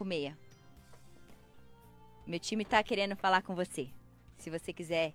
556. Meu time tá querendo falar com você. Se você quiser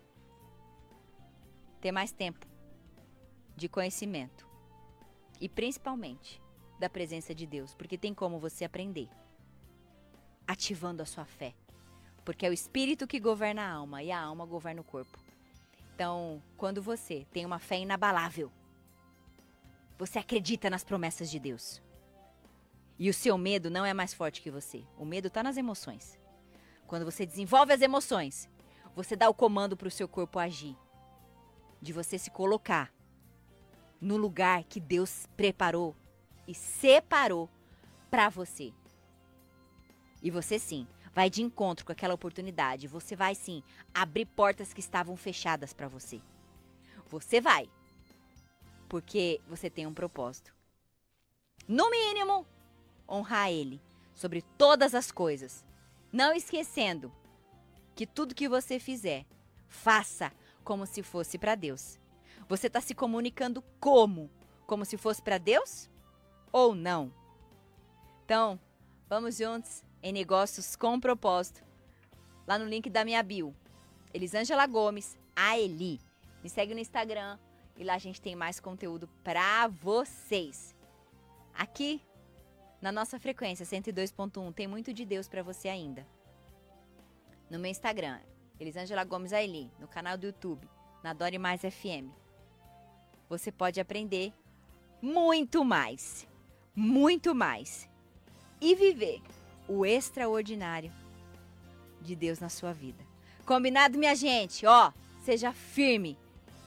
ter mais tempo de conhecimento e principalmente da presença de Deus, porque tem como você aprender ativando a sua fé, porque é o espírito que governa a alma e a alma governa o corpo. Então, quando você tem uma fé inabalável, você acredita nas promessas de Deus. E o seu medo não é mais forte que você. O medo está nas emoções. Quando você desenvolve as emoções, você dá o comando para o seu corpo agir. De você se colocar no lugar que Deus preparou e separou para você. E você sim, vai de encontro com aquela oportunidade. Você vai sim abrir portas que estavam fechadas para você. Você vai. Porque você tem um propósito. No mínimo, honrar Ele sobre todas as coisas. Não esquecendo que tudo que você fizer, faça como se fosse para Deus. Você está se comunicando como? Como se fosse para Deus? Ou não? Então, vamos juntos em negócios com propósito. Lá no link da minha bio. Elisângela Gomes, a Eli. Me segue no Instagram e lá a gente tem mais conteúdo para vocês. Aqui, na nossa frequência 102.1, tem muito de Deus para você ainda. No meu Instagram, Elisângela Gomes a Eli. No canal do YouTube, na Adore Mais FM. Você pode aprender muito mais. Muito mais. E viver o extraordinário de Deus na sua vida. Combinado, minha gente? Ó, seja firme.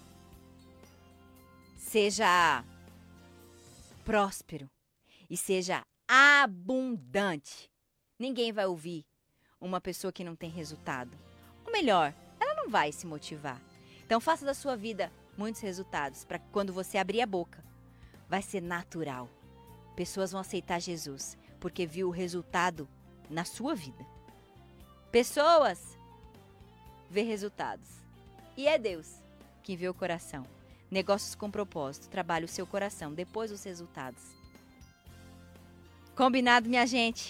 Seja próspero. E seja abundante. Ninguém vai ouvir uma pessoa que não tem resultado. Ou melhor, ela não vai se motivar. Então faça da sua vida muitos resultados para quando você abrir a boca, vai ser natural. Pessoas vão aceitar Jesus porque viu o resultado na sua vida. Pessoas vê resultados. E é Deus que vê o coração. Negócios com propósito, trabalha o seu coração, depois os resultados. Combinado, minha gente?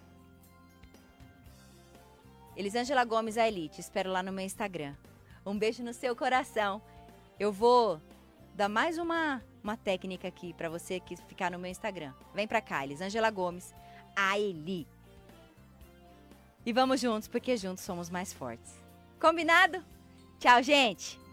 Elisângela Gomes a Eli, te espero lá no meu Instagram. Um beijo no seu coração. Eu vou dar mais uma técnica aqui para você que ficar no meu Instagram. Vem pra cá, Elisângela Gomes, a Eli. E vamos juntos, porque juntos somos mais fortes. Combinado? Tchau, gente!